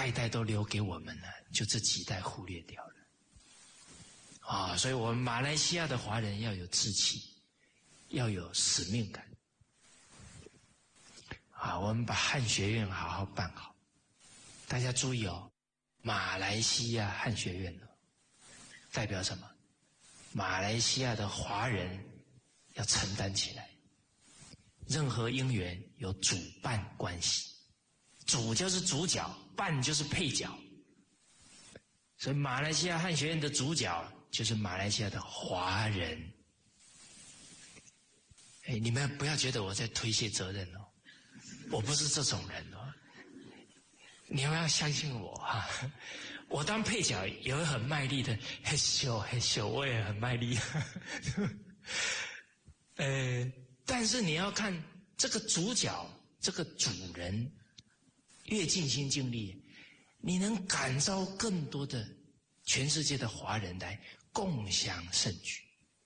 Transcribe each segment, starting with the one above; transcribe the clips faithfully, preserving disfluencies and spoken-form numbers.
代代都留给我们了，就这几代忽略掉了。啊，所以我们马来西亚的华人要有志气，要有使命感。啊，我们把汉学院好好办好。大家注意哦，马来西亚汉学院呢，代表什么？马来西亚的华人要承担起来。任何因缘有主伴关系，主就是主角，伴就是配角。所以马来西亚汉学院的主角就是马来西亚的华人。哎，你们不要觉得我在推卸责任哦，我不是这种人哦。你们要相信我哈、啊，我当配角也会很卖力的，嘿咻嘿咻，我也很卖力。呃，但是你要看这个主角，这个主人越尽心尽力，你能感召更多的全世界的华人来共享盛举。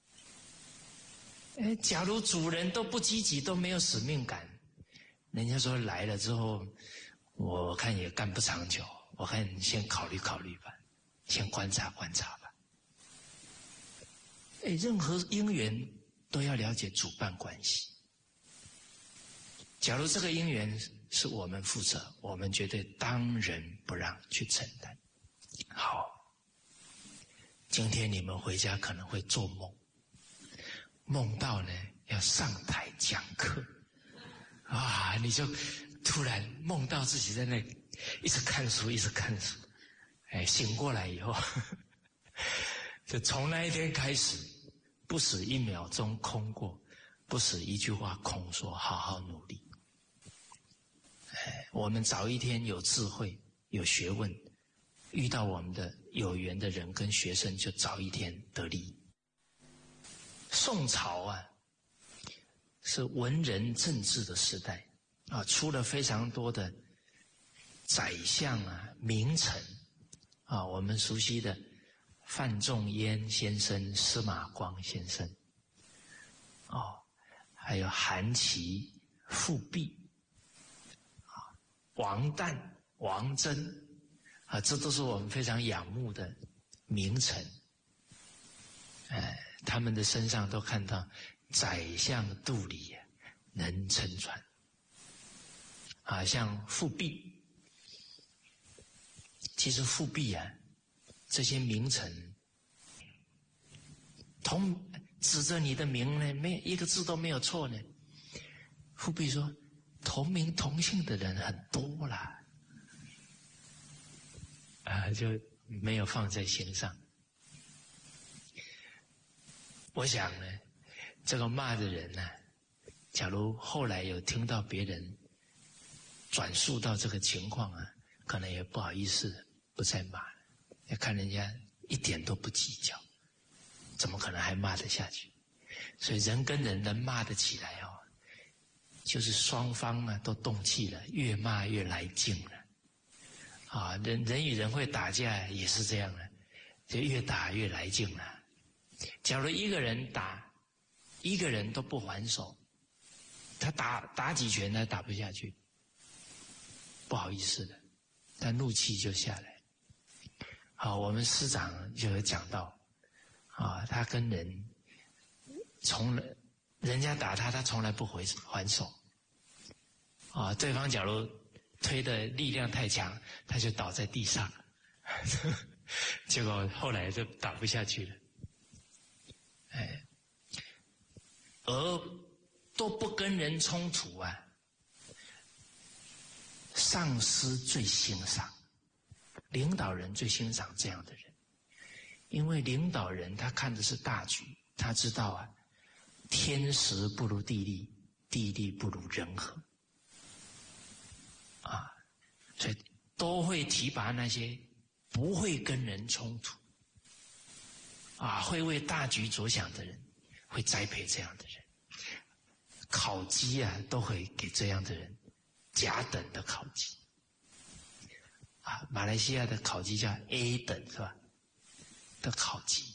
哎，假如主人都不积极，都没有使命感，人家说来了之后，我看也干不长久。我看你先考虑考虑吧，先观察观察吧。哎，任何因缘都要了解主伴关系。假如这个因缘是我们负责，我们绝对当仁不让去承担。好，今天你们回家可能会做梦，梦到呢要上台讲课，啊，你就突然梦到自己在那一直看书，一直看书，哎，醒过来以后，就从那一天开始，不使一秒钟空过，不使一句话空说，好好努力。哎，我们早一天有智慧、有学问，遇到我们的有缘的人跟学生，就早一天得利。宋朝啊，是文人政治的时代啊，出了非常多的宰相啊、名臣啊，我们熟悉的范仲淹先生、司马光先生，哦，还有韩琦、富弼，啊，王旦、王真，啊，这都是我们非常仰慕的名臣。哎，他们的身上都看到宰相肚里能撑船。啊，像富弼，其实富弼啊，这些名臣同指着你的名呢，没一个字都没有错呢。富弼说，同名同姓的人很多啦，啊，就没有放在心上。我想呢，这个骂的人呢、啊，假如后来有听到别人转述到这个情况啊，可能也不好意思不再骂了。要看人家一点都不计较，怎么可能还骂得下去？所以人跟人能骂得起来哦，就是双方啊都动气了，越骂越来劲了。啊，人人与人会打架也是这样的，就越打越来劲了。假如一个人打，一个人都不还手，他打打几拳他打不下去，不好意思的，他怒气就下来。好，我们师长就有讲到，啊，他跟人从来人家打他，他从来不回还手，啊，对方假如推的力量太强，他就倒在地上，结果后来就打不下去了。哎，而都不跟人冲突啊，上司最欣赏，领导人最欣赏这样的人，因为领导人他看的是大局，他知道啊，天时不如地利，地利不如人和，啊，所以都会提拔那些不会跟人冲突，啊，会为大局着想的人，会栽培这样的人。考绩啊，都会给这样的人甲等的考绩。啊，马来西亚的考绩叫 A 等是吧？的考绩。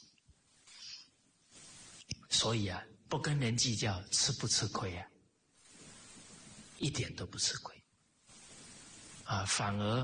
所以啊，不跟人计较，吃不吃亏啊？一点都不吃亏。啊，反而